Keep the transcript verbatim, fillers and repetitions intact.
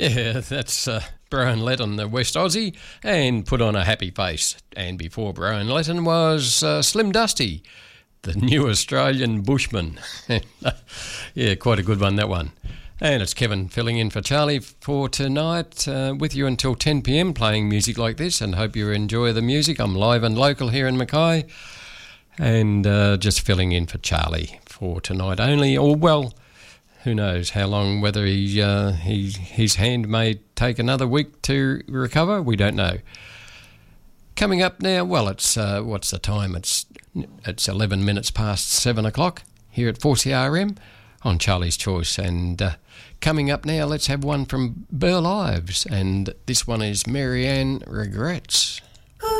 Yeah, that's uh, Brian Letton, the West Aussie, and Put on a Happy Face. And before Brian Letton was uh, Slim Dusty, the new Australian bushman. Yeah, quite a good one, that one. And it's Kevin filling in for Charlie for tonight, uh, with you until ten p.m, playing music like this, and hope you enjoy the music. I'm live and local here in Mackay, and uh, just filling in for Charlie for tonight only, or well, who knows how long, whether he, uh, he his hand may take another week to recover, we don't know. Coming up now, well, it's, uh, what's the time? It's it's eleven minutes past seven o'clock here at four C R M on Charlie's Choice. And uh, coming up now, let's have one from Burl Ives, and this one is Marianne Regrets.